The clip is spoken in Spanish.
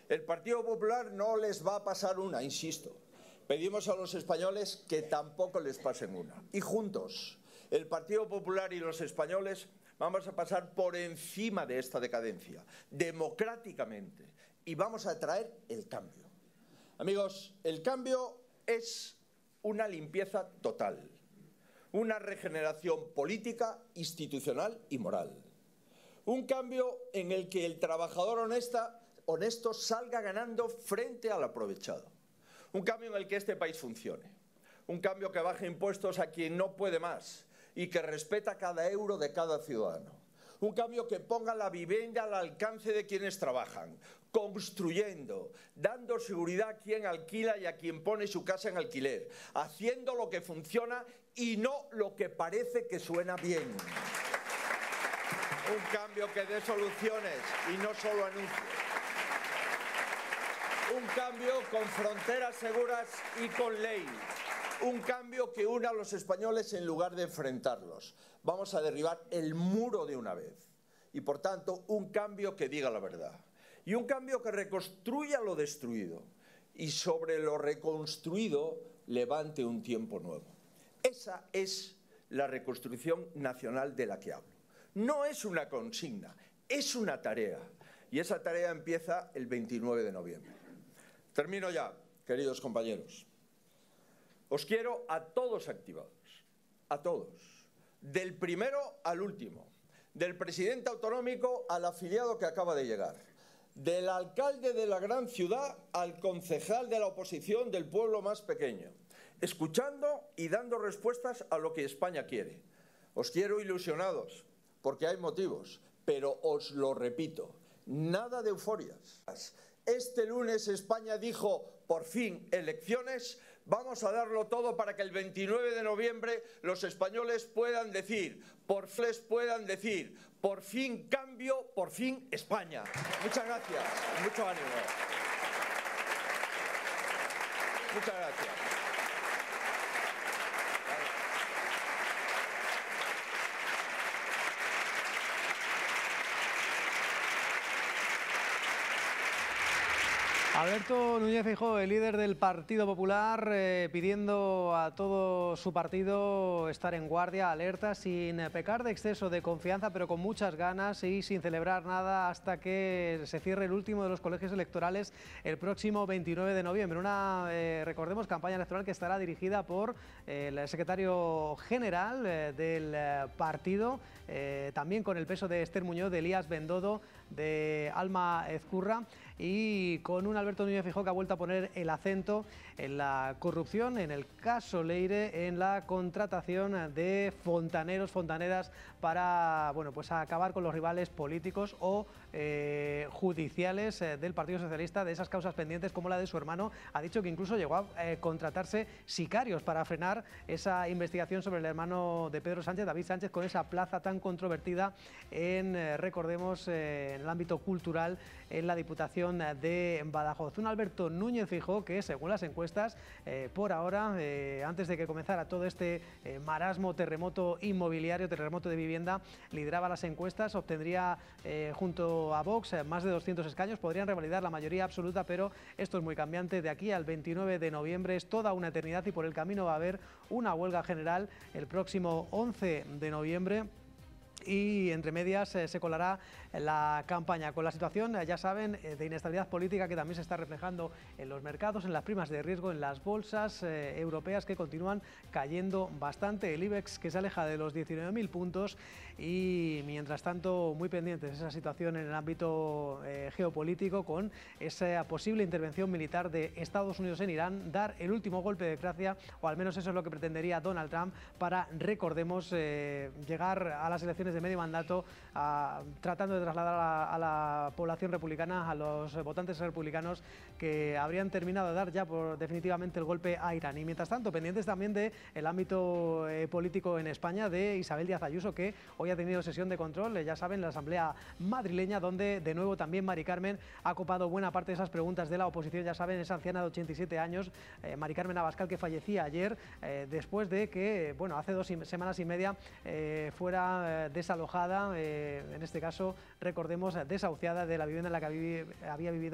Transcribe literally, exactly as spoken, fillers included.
El Partido Popular no les va a pasar una, insisto. Pedimos a los españoles que tampoco les pasen una. Y juntos, el Partido Popular y los españoles vamos a pasar por encima de esta decadencia, democráticamente, y vamos a traer el cambio. Amigos, el cambio es una limpieza total, una regeneración política, institucional y moral. Un cambio en el que el trabajador honesta, honesto salga ganando frente al aprovechado. Un cambio en el que este país funcione. Un cambio que baje impuestos a quien no puede más y que respeta cada euro de cada ciudadano. Un cambio que ponga la vivienda al alcance de quienes trabajan, construyendo, dando seguridad a quien alquila y a quien pone su casa en alquiler, haciendo lo que funciona y no lo que parece que suena bien. Un cambio que dé soluciones y no solo anuncios. Un cambio con fronteras seguras y con ley. Un cambio que una a los españoles en lugar de enfrentarlos. Vamos a derribar el muro de una vez. Y por tanto, un cambio que diga la verdad. Y un cambio que reconstruya lo destruido. Y sobre lo reconstruido levante un tiempo nuevo. Esa es la reconstrucción nacional de la que hablo. No es una consigna, es una tarea. Y esa tarea empieza el veintinueve de noviembre. Termino ya, queridos compañeros. Os quiero a todos activados, a todos, del primero al último, del presidente autonómico al afiliado que acaba de llegar, del alcalde de la gran ciudad al concejal de la oposición del pueblo más pequeño, escuchando y dando respuestas a lo que España quiere. Os quiero ilusionados, porque hay motivos, pero os lo repito, nada de euforias. Este lunes España dijo, por fin, elecciones, vamos a darlo todo para que el veintinueve de noviembre los españoles puedan decir, por fin puedan decir, por fin cambio, por fin España. Muchas gracias, mucho ánimo. Muchas gracias. Alberto Núñez Feijóo, el líder del Partido Popular, eh, pidiendo a todo su partido estar en guardia, alerta, sin pecar de exceso de confianza, pero con muchas ganas y sin celebrar nada hasta que se cierre el último de los colegios electorales el próximo veintinueve de noviembre. Una, eh, recordemos, campaña electoral que estará dirigida por eh, el secretario general eh, del eh, partido, eh, también con el peso de Esther Muñoz, de Elías Bendodo, de Alma Ezcurra, y con un Alberto Núñez Feijóo que ha vuelto a poner el acento en la corrupción, en el caso Leire, en la contratación de fontaneros, fontaneras para, bueno, pues acabar con los rivales políticos o eh, judiciales eh, del Partido Socialista, de esas causas pendientes como la de su hermano. Ha dicho que incluso llegó a eh, contratarse sicarios para frenar esa investigación sobre el hermano de Pedro Sánchez, David Sánchez, con esa plaza tan controvertida en, eh, recordemos, eh, en el ámbito cultural en la Diputación de Badajoz. Un Alberto Núñez Feijóo que, según las encuestas, eh, por ahora, eh, antes de que comenzara todo este eh, marasmo, terremoto inmobiliario, terremoto de vivienda, lideraba las encuestas, obtendría eh, junto a Vox eh, más de doscientos escaños, podrían revalidar la mayoría absoluta, pero esto es muy cambiante. De aquí al veintinueve de noviembre es toda una eternidad y por el camino va a haber una huelga general el próximo once de noviembre. Y entre medias eh, se colará la campaña. Con la situación, eh, ya saben, eh, de inestabilidad política que también se está reflejando en los mercados, en las primas de riesgo, en las bolsas eh, europeas que continúan cayendo bastante. El IBEX que se aleja de los diecinueve mil puntos y, mientras tanto, muy pendientes de esa situación en el ámbito eh, geopolítico, con esa posible intervención militar de Estados Unidos en Irán, dar el último golpe de gracia, o al menos eso es lo que pretendería Donald Trump para, recordemos, eh, llegar a las elecciones de medio mandato, a, tratando de trasladar a la, a la población republicana, a los votantes republicanos, que habrían terminado de dar ya por definitivamente el golpe a Irán. Y mientras tanto, pendientes también del ámbito eh, político en España, de Isabel Díaz Ayuso, que hoy ha tenido sesión de control, eh, ya saben, la Asamblea madrileña, donde de nuevo también Mari Carmen ha copado buena parte de esas preguntas de la oposición. Ya saben, esa anciana de ochenta y siete años, eh, Mari Carmen Abascal, que fallecía ayer eh, después de que, bueno, hace dos semanas y media eh, fuera eh, desalojada, eh, en este caso, recordemos, desahuciada de la vivienda en la que había vivido